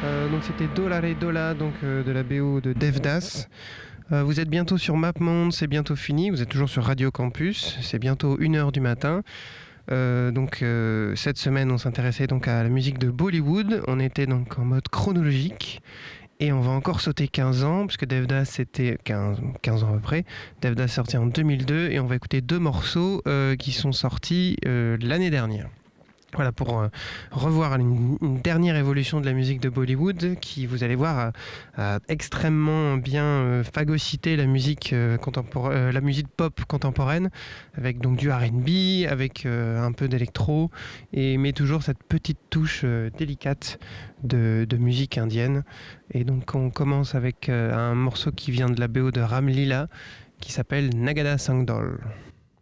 Donc c'était Dolare Dola, donc de la BO de Devdas. Vous êtes bientôt sur MapMonde, c'est bientôt fini. Vous êtes toujours sur Radio Campus, c'est bientôt 1h du matin. Cette semaine, on s'intéressait donc à la musique de Bollywood. On était donc en mode chronologique. Et on va encore sauter 15 ans, puisque Devdas c'était 15 ans à peu près. Devdas est sorti en 2002 et on va écouter deux morceaux qui sont sortis l'année dernière. Voilà, pour revoir une dernière évolution de la musique de Bollywood qui, vous allez voir, a extrêmement bien phagocyté la musique, la musique pop contemporaine, avec donc du R&B, avec un peu d'électro, mais toujours cette petite touche délicate de musique indienne. Et donc on commence avec un morceau qui vient de la BO de Ram Leela, qui s'appelle Nagada Sangdol.